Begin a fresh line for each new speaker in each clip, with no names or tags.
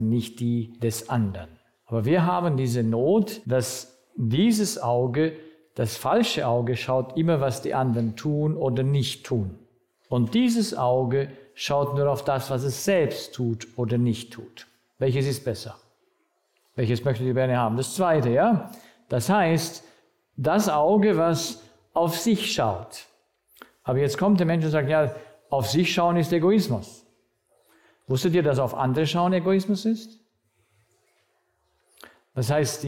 nicht die des anderen. Aber wir haben diese Not, dass dieses Auge, das falsche Auge, schaut immer, was die anderen tun oder nicht tun. Und dieses Auge schaut nur auf das, was es selbst tut oder nicht tut. Welches ist besser? Welches möchtet ihr gerne haben? Das zweite, ja? Das heißt, das Auge, was auf sich schaut. Aber jetzt kommt der Mensch und sagt, ja, auf sich schauen ist Egoismus. Wusstet ihr, dass auf andere schauen Egoismus ist? Das heißt,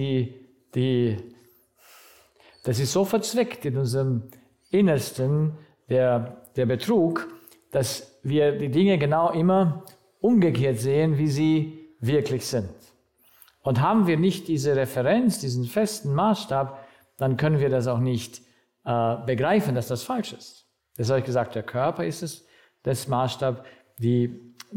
das ist so verzwickt in unserem Innersten, der Betrug, dass wir die Dinge genau immer umgekehrt sehen, wie sie wirklich sind. Und haben wir nicht diese Referenz, diesen festen Maßstab, dann können wir das auch nicht begreifen, dass das falsch ist. Das habe ich gesagt, der Körper ist es, das Maßstab, die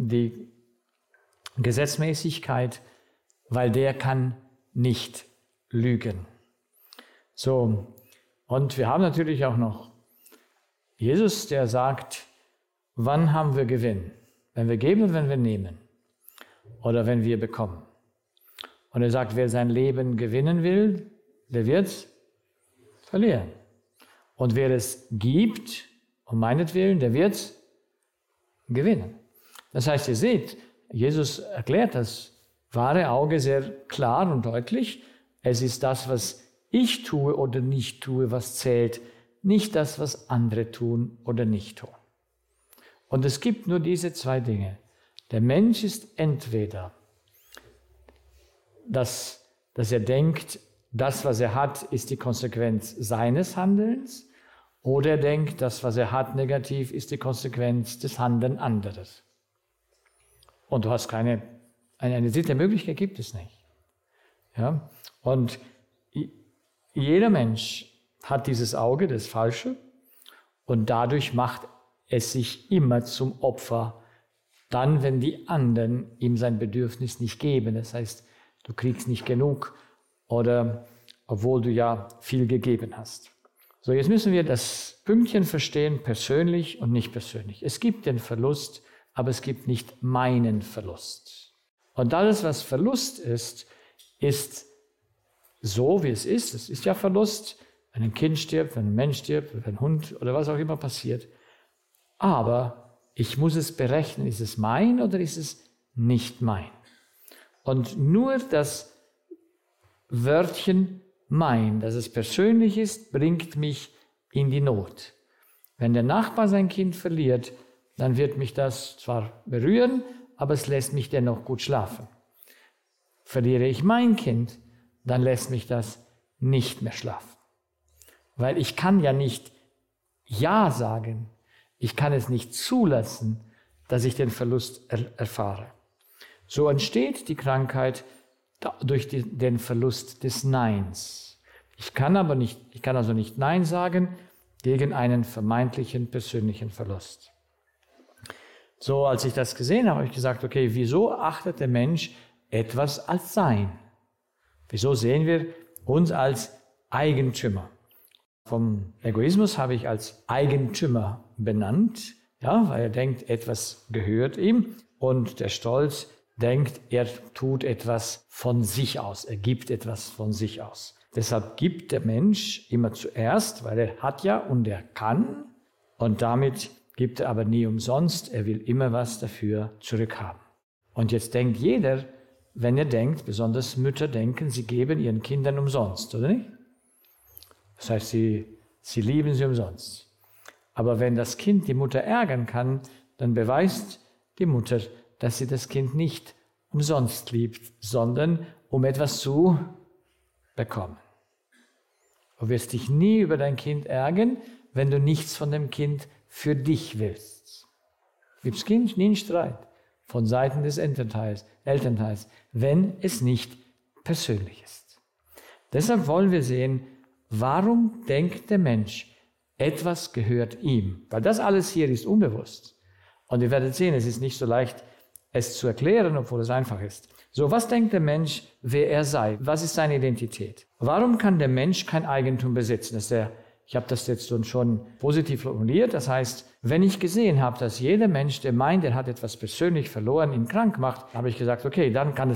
Gesetzmäßigkeit, weil der kann nicht lügen. So, und wir haben natürlich auch noch Jesus, der sagt, wann haben wir Gewinn? Wenn wir geben und wenn wir nehmen oder wenn wir bekommen. Und er sagt, wer sein Leben gewinnen will, der wird es verlieren. Und wer es gibt, um meinetwillen, der wird es gewinnen. Das heißt, ihr seht, Jesus erklärt das wahre Auge sehr klar und deutlich. Es ist das, was ich tue oder nicht tue, was zählt, nicht das, was andere tun oder nicht tun. Und es gibt nur diese zwei Dinge. Der Mensch ist entweder, dass er denkt, das, was er hat, ist die Konsequenz seines Handelns, oder er denkt, das, was er hat, negativ, ist die Konsequenz des Handelns anderes. Und du hast eine dritte Möglichkeit gibt es nicht. Ja? Und jeder Mensch hat dieses Auge, das Falsche, und dadurch macht es sich immer zum Opfer, dann, wenn die anderen ihm sein Bedürfnis nicht geben. Das heißt, du kriegst nicht genug oder obwohl du ja viel gegeben hast. So, jetzt müssen wir das Pünktchen verstehen, persönlich und nicht persönlich. Es gibt den Verlust, aber es gibt nicht meinen Verlust. Und alles, was Verlust ist so, wie es ist. Es ist ja Verlust, wenn ein Kind stirbt, wenn ein Mensch stirbt, wenn ein Hund oder was auch immer passiert. Aber ich muss es berechnen, ist es mein oder ist es nicht mein? Und nur das Wörtchen mein, dass es persönlich ist, bringt mich in die Not. Wenn der Nachbar sein Kind verliert, dann wird mich das zwar berühren, aber es lässt mich dennoch gut schlafen. Verliere ich mein Kind, dann lässt mich das nicht mehr schlafen. Weil ich kann ja nicht Ja sagen, ich kann es nicht zulassen, dass ich den Verlust erfahre. So entsteht die Krankheit durch den Verlust des Neins. Ich kann also nicht Nein sagen gegen einen vermeintlichen persönlichen Verlust. So, als ich das gesehen habe, habe ich gesagt, okay, wieso achtet der Mensch etwas als sein? Wieso sehen wir uns als Eigentümer? Vom Egoismus habe ich als Eigentümer benannt, ja, weil er denkt, etwas gehört ihm, und der Stolz denkt, er tut etwas von sich aus, er gibt etwas von sich aus. Deshalb gibt der Mensch immer zuerst, weil er hat ja und er kann, und damit gibt er aber nie umsonst, er will immer was dafür zurückhaben. Und jetzt denkt jeder, wenn er denkt, besonders Mütter denken, sie geben ihren Kindern umsonst, oder nicht? Das heißt, sie lieben sie umsonst. Aber wenn das Kind die Mutter ärgern kann, dann beweist die Mutter, dass sie das Kind nicht umsonst liebt, sondern um etwas zu bekommen. Du wirst dich nie über dein Kind ärgern, wenn du nichts von dem Kind für dich willst. Gibt es nie einen Streit von Seiten des Elternteils, wenn es nicht persönlich ist. Deshalb wollen wir sehen, warum denkt der Mensch, etwas gehört ihm? Weil das alles hier ist unbewusst. Und ihr werdet sehen, es ist nicht so leicht, es zu erklären, obwohl es einfach ist. So, was denkt der Mensch, wer er sei? Was ist seine Identität? Warum kann der Mensch kein Eigentum besitzen? Das ist der Ich habe das jetzt schon positiv formuliert. Das heißt, wenn ich gesehen habe, dass jeder Mensch, der meint, er hat etwas persönlich verloren, ihn krank macht, habe ich gesagt, okay, dann kann